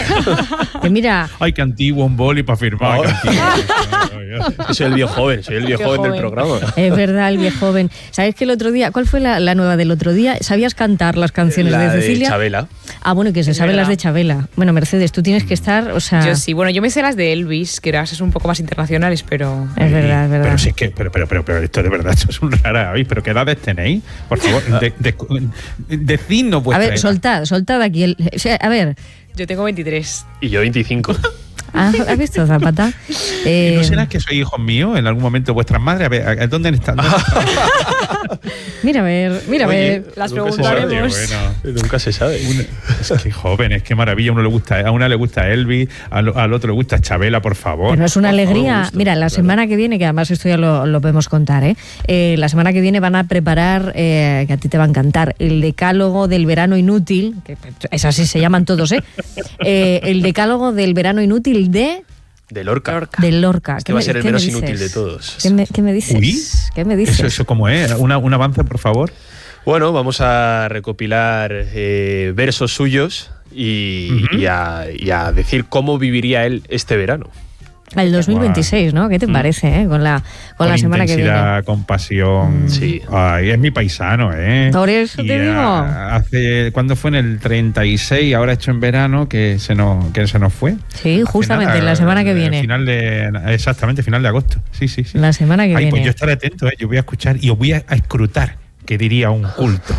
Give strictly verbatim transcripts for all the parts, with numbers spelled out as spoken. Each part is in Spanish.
Que mira... Ay, qué antiguo, un boli para firmar. Oh. Qué Soy el viejo joven, soy el viejo joven, joven del programa. Es verdad, el viejo joven. ¿Sabes que el otro día, cuál fue la, la nueva del otro día? ¿Sabías cantar las canciones la de Cecilia? De Chabela. Ah, bueno, que se saben las de Chabela. Bueno, Mercedes, tú tienes que estar, o sea... Yo sí, bueno, yo me sé las de Elvis, que eran un poco más internacionales, pero... Es verdad, es verdad. Pero sí es que, pero, pero, pero, pero esto de verdad, esto es un rara avis. ¿Pero qué edades tenéis? Por favor, de, de, de, decidnos vuestra A ver, edad. soltad, soltad aquí el... O sea, a ver... Yo tengo veintitrés. Y yo veinticinco. Ah, ¿has visto, Zapata? Eh, ¿No será que sois hijos míos en algún momento vuestras madres? A ver, ¿dónde están? ¿Dónde están? Mira a ver, mira a ver. Las nunca preguntaremos. se sabe, bueno. Nunca se sabe. Una, es que jóvenes, qué maravilla. A uno le gusta, a una le gusta Elvis, al, al otro le gusta Chabela, por favor. Pero es una por alegría. favor, gusto, Mira, la claro. semana que viene, que además esto ya lo, lo podemos contar, ¿eh? Eh, la semana que viene van a preparar, eh, que a ti te va a encantar, el decálogo del verano inútil, que es así, se llaman todos, ¿eh? eh el decálogo del verano inútil de... De Lorca. Lorca. De Lorca. Este va a ser el menos inútil de todos. ¿Qué me, qué me dices? Uy, ¿Qué me dices? ¿Eso, eso cómo es? Una, un avance, por favor. Bueno, vamos a recopilar eh, versos suyos y, Uh-huh. y, a, y a decir cómo viviría él este verano. El dos mil veintiséis, ¿no? ¿Qué te parece, eh? Con la, con Con la semana que viene. intensidad, con pasión. Sí. Ay, es mi paisano, ¿eh? Por eso Y te digo. a- hace, ¿cuándo fue? En el treinta y seis, ahora hecho en verano, que se nos, que se nos fue. Sí, Hace justamente, nada, la semana que eh, viene. Final de, exactamente, final de agosto. Sí, sí, sí. La semana que Ay, viene. pues yo estaré atento, ¿eh? Yo voy a escuchar y os voy a, a escrutar, que diría un culto.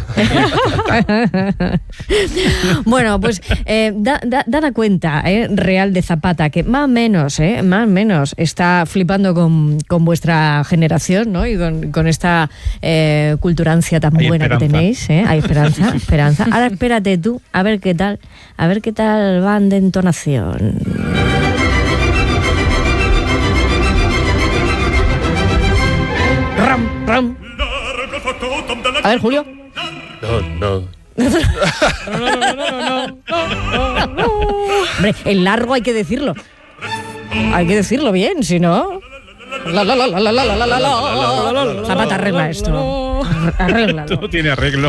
Bueno, pues eh, da, da, dada cuenta eh, real de Zapata, que más o menos, eh, más o menos está flipando con, con vuestra generación, ¿no? Y con, con esta eh, culturancia tan Hay buena esperanza. que tenéis, ¿eh? Hay esperanza, esperanza. Ahora espérate tú, a ver qué tal, a ver qué tal van de entonación. Ram, ram. A ver, Julio. No, no. Hombre, el largo hay que decirlo. Hay que decirlo bien, si no. La, la, la, la, la, la, la, la, la, la. Zapata, arregla esto. Arréglalo. No tiene arreglo.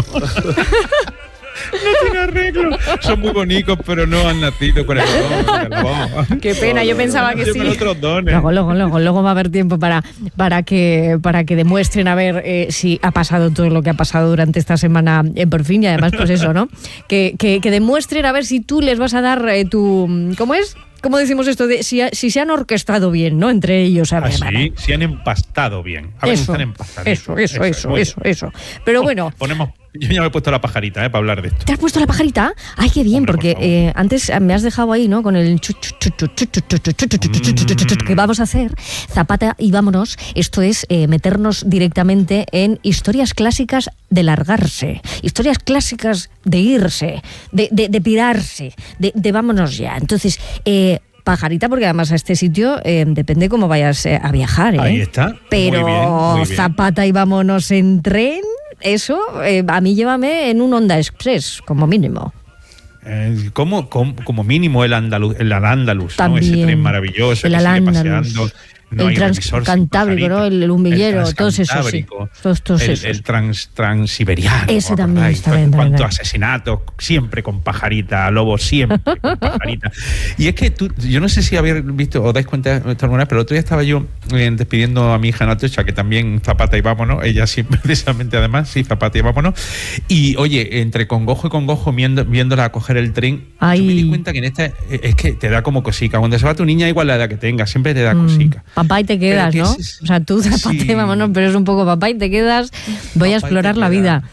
No tiene arreglo. Son muy bonitos, pero no han nacido con el don. Con el don. Qué pena, yo pensaba que sí. Siempre otros dones. Luego, luego, luego, luego va a haber tiempo para, para, que, para que demuestren a ver eh, si ha pasado todo lo que ha pasado durante esta semana en Por Fin. Y además, pues eso, ¿no? Que, que, que demuestren a ver si tú les vas a dar eh, tu... ¿Cómo es? ¿Cómo decimos esto? De, si, si se han orquestado bien, ¿no? Entre ellos. A ver, Así, vale. si han empastado bien. A ver, Eso, están empastaditos. eso, eso, eso, muy eso, bien. eso. Pero bueno... Ponemos, yo ya me he puesto la pajarita, ¿eh? Para hablar de esto. ¿Te has puesto la pajarita? Ay, qué bien, Hombre, por porque favor. eh, antes me has dejado ahí, ¿no? Con el chu, chu, chu, chu, chu, chu, chu, chu, chu, chu, chu, chu, chu, chu, que vamos a hacer. Zapata y vámonos. Esto es eh, meternos directamente en historias clásicas de largarse, historias clásicas de irse, de, de, de pirarse, de, de vámonos ya. Entonces, eh, pajarita, porque además a este sitio eh, depende cómo vayas eh, a viajar, ¿eh? Ahí está. Pero Muy bien, muy bien. Zapata y vámonos en tren, eso, eh, a mí llévame en un Honda Express, como mínimo. Eh, como, como, como mínimo el andaluz, el Al-Ándalus, ¿no? Ese También. tren maravilloso El que sigue Al-Ándalus. paseando. No El hay revisor sin transcantábrico, ¿no? pajarita. El humillero, El todos esos, sí. transcantábrico, Todos, todos el, esos. el trans, transiberiano. Ese ¿os también acordáis? está bien, Cuántos también. asesinatos, siempre con pajarita, lobo, siempre con pajarita. Y es que tú, yo no sé si habéis visto, os dais cuenta de esto alguna vez, pero el otro día estaba yo eh, despidiendo a mi hija Natocha, que también Zapata y vámonos, ella siempre, precisamente además, sí, Zapata y vámonos. Y oye, entre congojo y congojo, viendo, viéndola coger el tren, Ay. yo me di cuenta que en esta, es que te da como cosica. Cuando se va tu niña, igual la edad que tenga, siempre te da cosica. Mm, papá y te quedas, Pero ¿no? que es- O sea, tú Zapata y sí. vámonos, pero es un poco papá y te quedas, voy a Papá y explorar te la quedas. vida.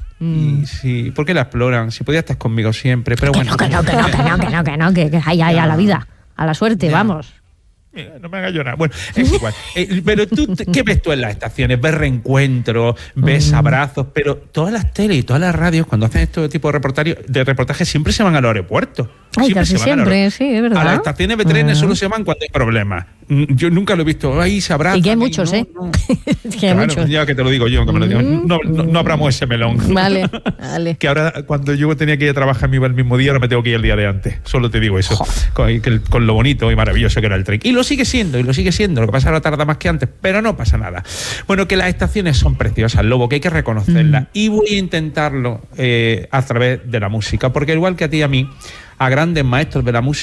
Mm. Y sí, ¿por qué la exploran? Si podía estar conmigo siempre, pero Que bueno. no, que no, que no, que no, que no, que no, que, que ay, ay, a la vida, a la suerte, Ya. vamos. Mira, no me hagas llorar. Bueno, es igual. Eh, pero tú, ¿qué ves tú en las estaciones? Ves reencuentros, ves Mm. abrazos, pero todas las teles y todas las radios, cuando hacen este tipo de reportajes, de reportajes, siempre se van al aeropuerto. Ay, Siempre casi se van al siempre, aeropuerto. sí, es verdad. A las estaciones de trenes Ah. solo se van cuando hay problemas. Mm, Yo nunca lo he visto. Ahí se abrazan. Y que hay y muchos, no, ¿eh? no. Que hay Claro, muchos. ya que te lo digo yo, que me lo digo. Mm. No, no, no abramos ese melón. Vale, vale. Que ahora, cuando yo tenía que ir a trabajar, me iba el mismo día, ahora me tengo que ir el día de antes. Solo te digo eso. Con, que el- con lo bonito y maravilloso que era el tren. Y lo sigue siendo, y lo sigue siendo. Lo que pasa es que ahora tarda más que antes, pero no pasa nada. Bueno, que las estaciones son preciosas, Lobo, que hay que reconocerlas. Mm. Y voy a intentarlo eh, a través de la música, porque igual que a ti y a mí, a grandes maestros de la música,